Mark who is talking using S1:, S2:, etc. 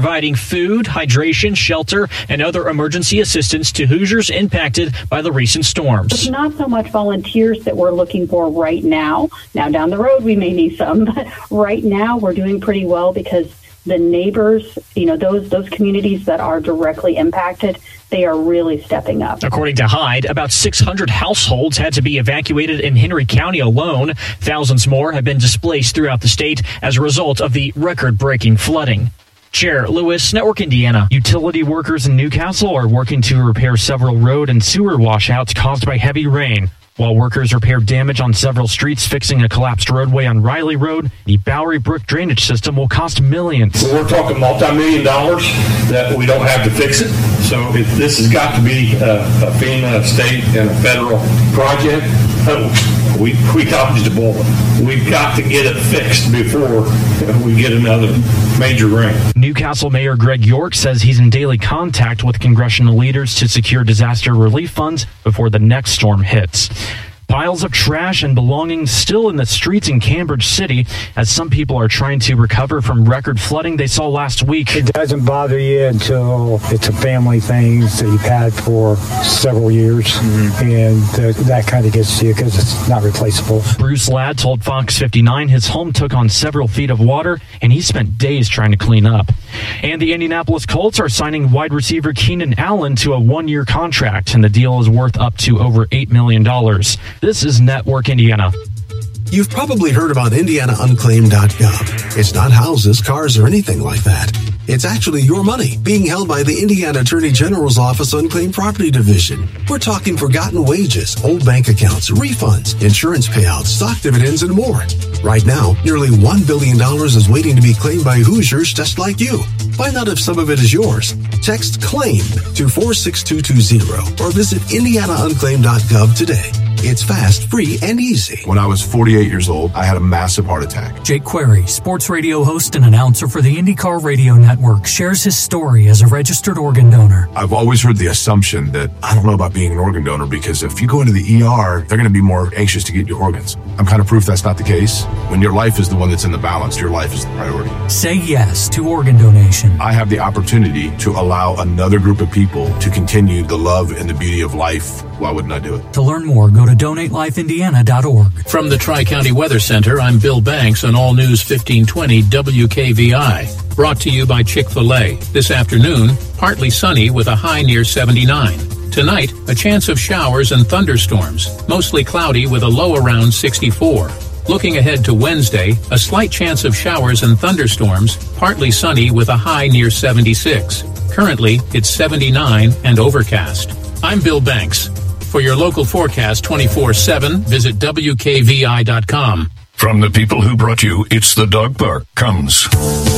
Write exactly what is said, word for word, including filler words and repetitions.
S1: providing food, hydration, shelter, and other emergency assistance to Hoosiers impacted by the recent storms.
S2: It's not so much volunteers that we're looking for right now. Now, down the road, we may need some, but right now we're doing pretty well because the neighbors, you know, those those communities that are directly impacted, they are really stepping up.
S1: According to Hyde, about six hundred households had to be evacuated in Henry County alone. Thousands more have been displaced throughout the state as a result of the record-breaking flooding. Chair Lewis, Network Indiana.
S3: Utility workers in Newcastle are working to repair several road and sewer washouts caused by heavy rain. While workers repair damage on several streets, fixing a collapsed roadway on Riley Road, the Bowery Brook drainage system will cost millions.
S4: So we're talking multi-million dollars that we don't have to fix it. So if this has got to be a, a FEMA, state, and a federal project, oh, we, we dodged a bullet. We've got to get it fixed before we get another major rain.
S3: Newcastle Mayor Greg York says he's in daily contact with congressional leaders to secure disaster relief funds before the next storm hits. Piles of trash and belongings still in the streets in Cambridge City as some people are trying to recover from record flooding they saw last week.
S5: It doesn't bother you until it's a family thing that you've had for several years, mm-hmm. and uh, that kind of gets to you because it's not replaceable.
S3: Bruce Ladd told Fox fifty-nine his home took on several feet of water and he spent days trying to clean up. And the Indianapolis Colts are signing wide receiver Keenan Allen to a one-year contract, and the deal is worth up to over eight million dollars. This is Network Indiana.
S6: You've probably heard about Indiana Unclaimed dot gov. It's not houses, cars, or anything like that. It's actually your money being held by the Indiana Attorney General's Office Unclaimed Property Division. We're talking forgotten wages, old bank accounts, refunds, insurance payouts, stock dividends, and more. Right now, nearly one billion dollars is waiting to be claimed by Hoosiers just like you. Find out if some of it is yours. Text CLAIMED to four six two two zero or visit Indiana Unclaimed dot gov today. It's fast, free, and easy.
S7: When I was forty-eight years old, I had a massive heart attack.
S8: Jake Query, sports radio host and announcer for the IndyCar Radio Network, shares his story as a registered organ donor.
S7: I've always heard the assumption that I don't know about being an organ donor because if you go into the E R, they're going to be more anxious to get your organs. I'm kind of proof that's not the case. When your life is the one that's in the balance, your life is the priority.
S8: Say yes to organ donation.
S7: I have the opportunity to allow another group of people to continue the love and the beauty of life. Why wouldn't I do it?
S8: To learn more, go to donate life indiana dot org.
S9: From the Tri-County Weather Center, I'm Bill Banks on All News fifteen twenty W K V I. Brought to you by Chick-fil-A. This afternoon, partly sunny with a high near seventy-nine. Tonight, a chance of showers and thunderstorms, mostly cloudy with a low around sixty-four. Looking ahead to Wednesday, a slight chance of showers and thunderstorms, partly sunny with a high near seventy-six. Currently, it's seventy-nine and overcast. I'm Bill Banks. For your local forecast twenty-four seven, visit W K V I dot com.
S10: From the people who brought you It's the Dog Park comes